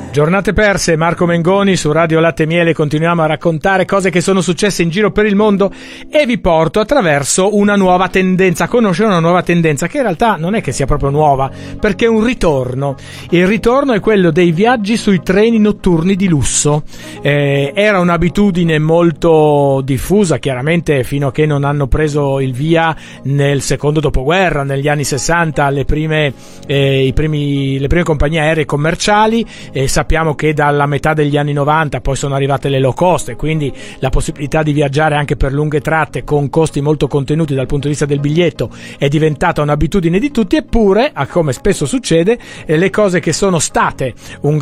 Giornate perse, Marco Mengoni su Radio Latte e Miele. Continuiamo a raccontare cose che sono successe in giro per il mondo e vi porto attraverso una nuova tendenza, a conoscere una nuova tendenza che in realtà non è che sia proprio nuova, perché è un ritorno. Il ritorno è quello dei viaggi sui treni notturni di lusso. Era un'abitudine molto diffusa, chiaramente, fino a che non hanno preso il via nel secondo dopoguerra, negli anni 60, le prime compagnie aeree commerciali. Sappiamo che dalla metà degli anni 90 poi sono arrivate le low cost e quindi la possibilità di viaggiare anche per lunghe tratte con costi molto contenuti dal punto di vista del biglietto è diventata un'abitudine di tutti. Eppure, come spesso succede, le cose che sono state di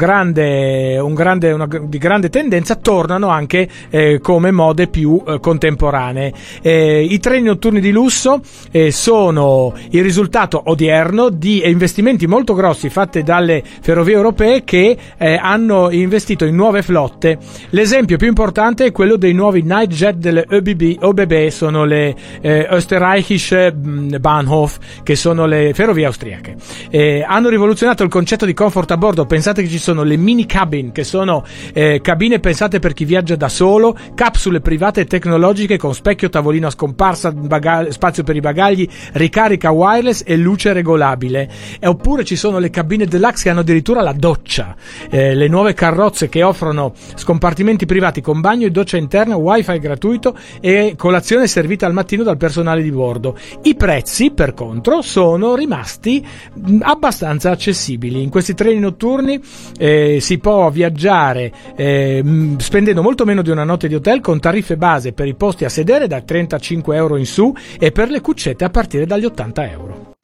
grande tendenza tornano anche come mode più contemporanee. I treni notturni di lusso sono il risultato odierno di investimenti molto grossi fatti dalle ferrovie europee che hanno investito in nuove flotte. L'esempio più importante è quello dei nuovi Nightjet delle ÖBB, sono le Österreichische Bahnhof, che sono le ferrovie austriache. Hanno rivoluzionato il concetto di comfort a bordo. Pensate che ci sono le mini cabin, che sono cabine pensate per chi viaggia da solo, capsule private e tecnologiche con specchio, tavolino a scomparsa, spazio per i bagagli, ricarica wireless e luce regolabile. Oppure ci sono le cabine deluxe che hanno addirittura la doccia. Le nuove carrozze che offrono scompartimenti privati con bagno e doccia interna, wifi gratuito e colazione servita al mattino dal personale di bordo. I prezzi, per contro, sono rimasti abbastanza accessibili. In questi treni notturni si può viaggiare spendendo molto meno di una notte di hotel, con tariffe base per i posti a sedere da 35 euro in su e per le cuccette a partire dagli 80 euro.